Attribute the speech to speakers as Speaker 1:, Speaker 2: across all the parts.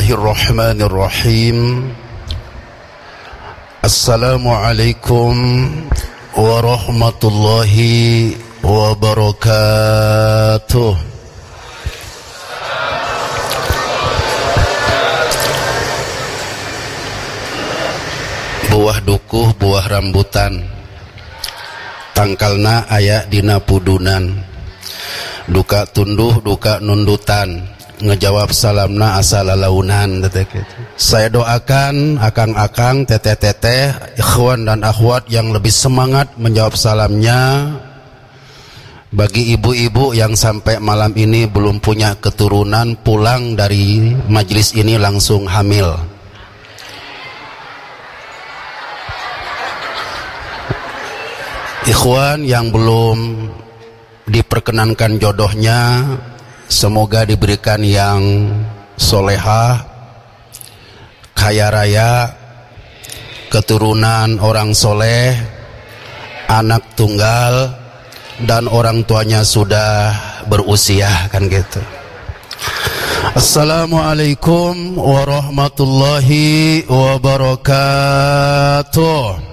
Speaker 1: Bismillahirrahmanirrahim. Assalamualaikum warahmatullahi wabarakatuh. Buah dukuh buah rambutan, tangkalna aya dina pudunan, duka tunduh duka nundutan, ngejawab salamna asal launan. Saya doakan akang-akang, teteh-teteh, ikhwan dan akhwat yang lebih semangat menjawab salamnya. Bagi ibu-ibu yang sampai malam ini belum punya keturunan, pulang dari majelis ini langsung hamil. Ikhwan yang belum diperkenankan jodohnya, semoga diberikan yang solehah, kaya raya, keturunan orang soleh, anak tunggal, dan orang tuanya sudah berusia, kan gitu. Assalamualaikum warahmatullahi wabarakatuh.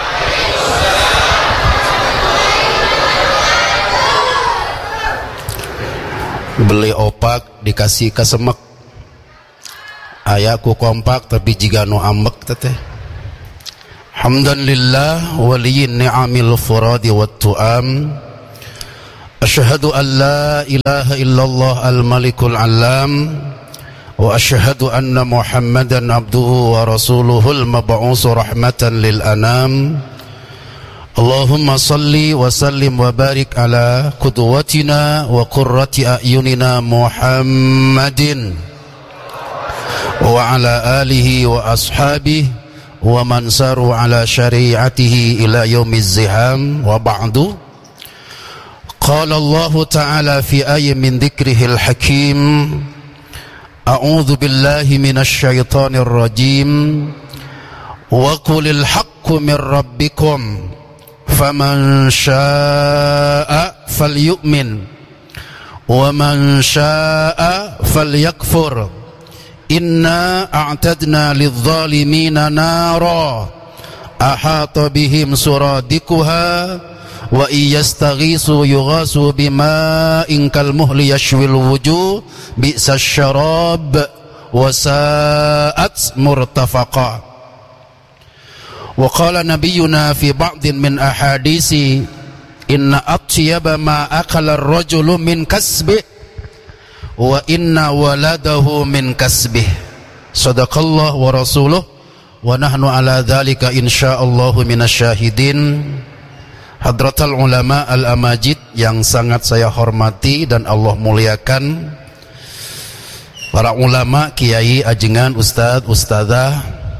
Speaker 1: Beli opak dikasih kesemek, ayaku kompak tapi jika no ambek teteh. Hamdan lillah waliyin ni'amil furadi wat tu'am. Asyhadu an la ilaha illallah al-malikul alam, wa asyhadu anna muhammadan abduhu wa rasuluhul mab'usu rahmatan lil anam. Allahumma salli wa sallim wa barik ala qudwatina wa qurrati a'yunina Muhammadin wa ala alihi wa ashabihi wa man saru ala syari'atihi ila yaumiz ziham, wa ba'du. Qala Allah ta'ala fi ayyin min dhikrihil hakim, a'udzu billahi minasy syaithanir rajim, wa qulil haqqu min rabbikum faman syaa'a falyu'min wa man syaa'a falyakfur inna a'tadna lidh-dhalimina nara ahata bihim suradikuha wa iyastaghisu yughasu bima'in kalmuhli yashwil wujuh bi'sasy syarab wa sa'at murtafaqa. Wa qala nabiyyuna fi ba'din min ahadisi inna atyaba ma akala ar-rajulu min kasbi wa inna waladahu min kasbih. Sadaqallah wa rasuluh wa nahnu ala dhalika insyaallahu minasyahidin. Hadratal ulama al-amajid yang sangat saya hormati dan Allah muliakan, para ulama, kiai, ajengan, ustadz, ustadzah,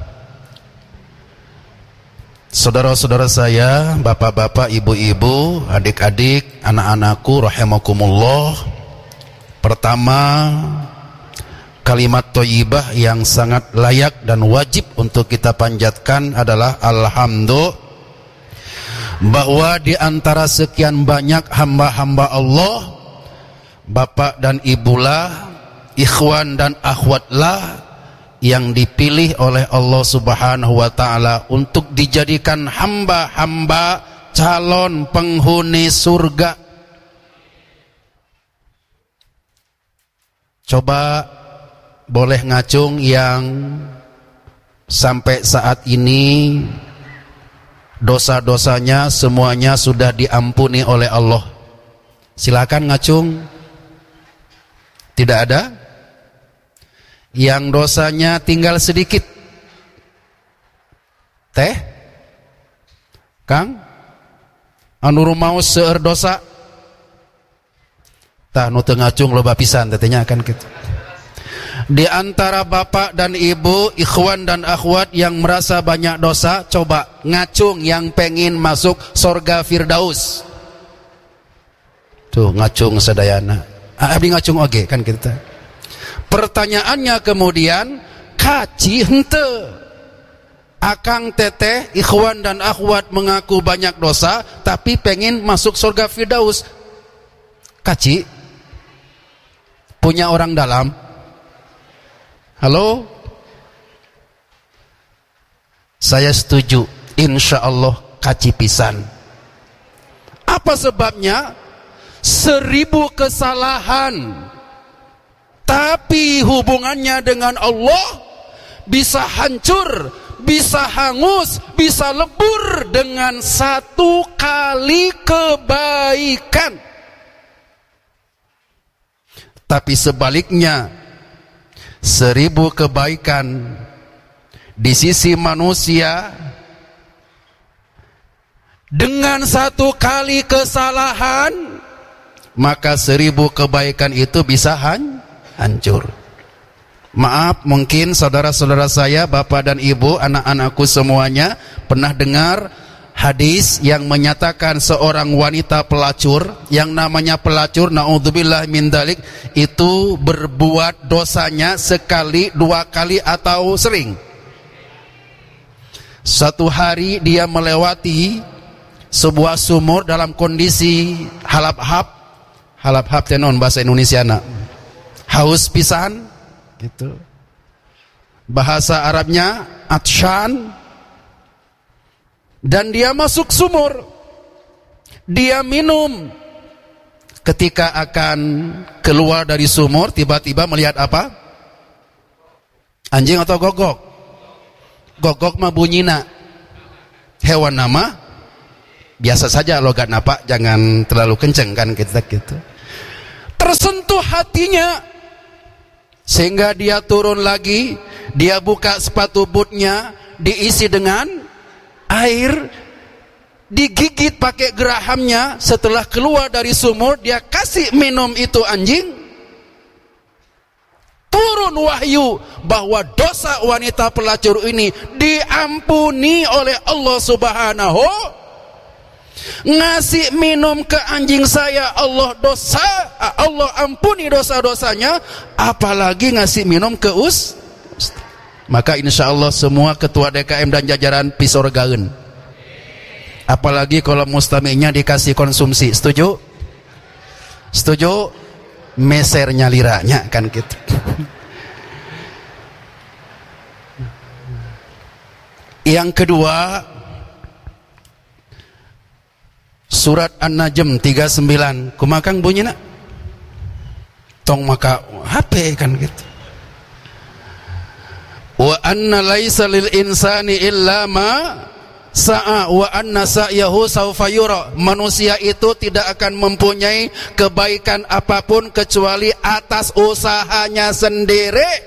Speaker 1: saudara-saudara saya, bapak-bapak, ibu-ibu, adik-adik, anak-anakku rahimakumullah. Pertama, kalimat thayyibah yang sangat layak dan wajib untuk kita panjatkan adalah alhamdulillah, bahwa di antara sekian banyak hamba-hamba Allah, bapak dan ibulah, ikhwan dan akhwatlah yang dipilih oleh Allah Subhanahu wa ta'ala untuk dijadikan hamba-hamba calon penghuni surga. Coba boleh ngacung yang sampai saat ini dosa-dosanya semuanya sudah diampuni oleh Allah. Silakan ngacung. Tidak ada? Yang dosanya tinggal sedikit? Teh? Kang? Anu rumaos seueur dosa? Tah nu teu ngacung loba pisan tetenya akan gitu. Di antara bapak dan ibu, ikhwan dan akhwat yang merasa banyak dosa, coba ngacung yang pengen masuk surga Firdaus. Tuh ngacung sadayana. Abdi ngacung oge kan kita. Pertanyaannya kemudian, kaci henteu. Akang teteh, ikhwan dan akhwat mengaku banyak dosa, tapi pengen masuk surga Firdaus. Kaci? Punya orang dalam? Halo? Saya setuju, insya Allah kaci pisan. Apa sebabnya? 1000 kesalahan, tapi hubungannya dengan Allah bisa hancur, bisa hangus, bisa lebur dengan 1 kali kebaikan. Tapi sebaliknya, 1000 kebaikan di sisi manusia dengan 1 kali kesalahan, maka 1000 kebaikan itu bisa hancur. Maaf, mungkin saudara-saudara saya, bapak dan ibu, anak-anakku semuanya pernah dengar hadis yang menyatakan seorang wanita pelacur, yang namanya pelacur, naudzubillah min dzalik, itu berbuat dosanya sekali, 2 kali atau sering. Suatu hari dia melewati sebuah sumur dalam kondisi halap-hap tenon bahasa Indonesiana, haus pisan gitu. Bahasa Arabnya atshan. Dan dia masuk sumur, dia minum. Ketika akan keluar dari sumur, tiba-tiba melihat apa? Anjing atau gogok? Gogok mah bunyina. Hewan nama biasa saja, logat napa jangan terlalu kenceng kan kita gitu. Tersentuh hatinya sehingga dia turun lagi, dia buka sepatu bootnya, diisi dengan air, digigit pakai gerahamnya. Setelah keluar dari sumur, dia kasih minum itu anjing. Turun wahyu bahwa dosa wanita pelacur ini diampuni oleh Allah Subhanahu. Ngasih minum ke anjing saya, Allah ampuni dosa-dosanya, apalagi ngasih minum ke Maka insya Allah semua ketua DKM dan jajaran pisorgaun. Apalagi kalau mustami'nya dikasih konsumsi. Setuju? Setuju? Mesernya liranya kan gitu. Yang kedua, surat An-Najm 39. Kumakang bunyi nak? Tong maka HP kan gitu. Wa anna laisa lil insani illa ma sa'a wa anna sa'yahu sawfa yura. Manusia itu tidak akan mempunyai kebaikan apapun kecuali atas usahanya sendiri.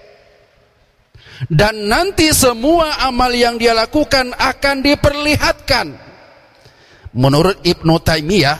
Speaker 1: Dan nanti semua amal yang dia lakukan akan diperlihatkan. Menurut Ibnu Taimiyah,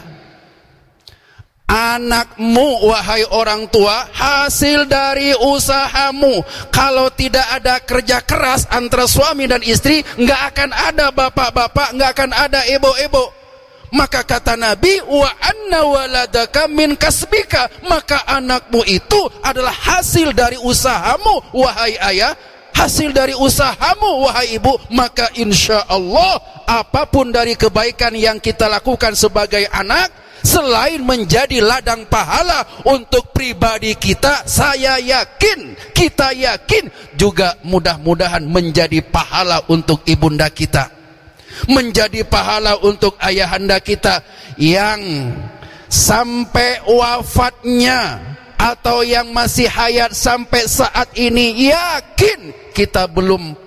Speaker 1: anakmu wahai orang tua hasil dari usahamu. Kalau tidak ada kerja keras antara suami dan istri, nggak akan ada bapak-bapak, nggak akan ada ibu-ibu. Maka kata Nabi, wa anna waladaka min kasbika, maka anakmu itu adalah hasil dari usahamu wahai ayah, hasil dari usahamu wahai ibu. Maka insya Allah apapun dari kebaikan yang kita lakukan sebagai anak, selain menjadi ladang pahala untuk pribadi kita, kita yakin juga mudah-mudahan menjadi pahala untuk ibunda kita, menjadi pahala untuk ayahanda kita yang sampai wafatnya atau yang masih hayat sampai saat ini, yakin kita belum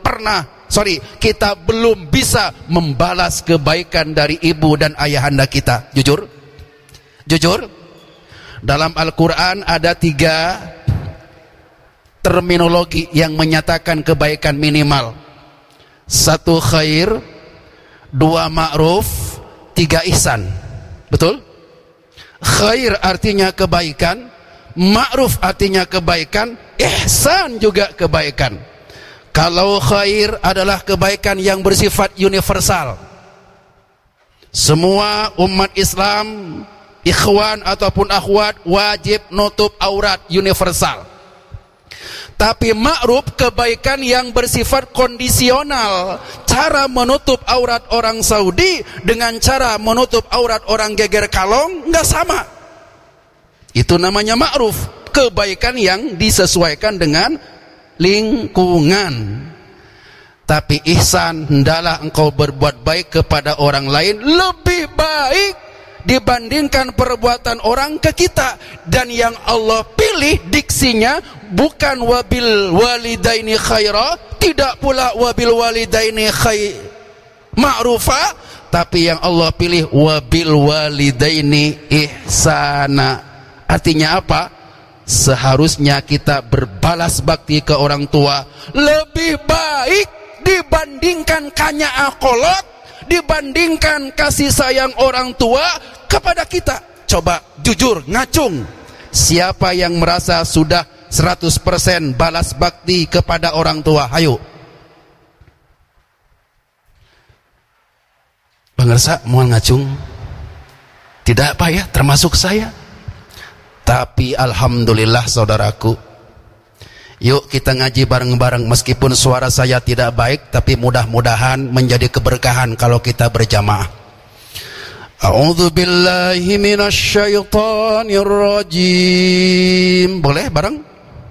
Speaker 1: bisa membalas kebaikan dari ibu dan ayahanda kita. Jujur, dalam Al-Quran ada 3 terminologi yang menyatakan kebaikan minimal. 1 khair, 2 ma'ruf, 3 ihsan. Betul? Khair artinya kebaikan, ma'ruf artinya kebaikan, ihsan juga kebaikan. Kalau khair adalah kebaikan yang bersifat universal, semua umat Islam, ikhwan ataupun akhwat, wajib nutup aurat, universal. Tapi ma'ruf, kebaikan yang bersifat kondisional. Cara menutup aurat orang Saudi dengan cara menutup aurat orang geger kalong nggak sama. Itu namanya ma'ruf, kebaikan yang disesuaikan dengan lingkungan. Tapi ihsan, hendaklah engkau berbuat baik kepada orang lain lebih baik dibandingkan perbuatan orang ke kita. Dan yang Allah pilih diksinya bukan wabil walidaini khaira, tidak pula wabil walidaini ma'rufa, tapi yang Allah pilih wabil walidaini ihsana. Artinya apa? Seharusnya kita berbalas bakti ke orang tua lebih baik dibandingkan kanya'a kolot, dibandingkan kasih sayang orang tua kepada kita. Coba jujur, ngacung, siapa yang merasa sudah 100% balas bakti kepada orang tua? Ayo. Bang Ersa, mohon ngacung. Tidak apa ya, termasuk saya. Tapi alhamdulillah saudaraku, yuk kita ngaji bareng-bareng. Meskipun suara saya tidak baik, tapi mudah-mudahan menjadi keberkahan kalau kita berjamaah. A'udzu billahi minasyaitonir rajim. Boleh bareng?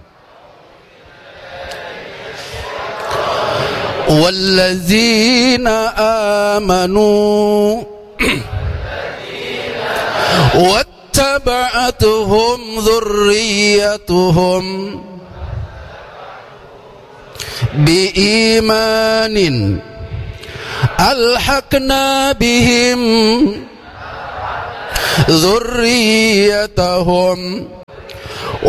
Speaker 1: Wallazina amanu wattaba'atuhum dzurriyyatuhum biimanin alhaqna bihim dzurriyyatahum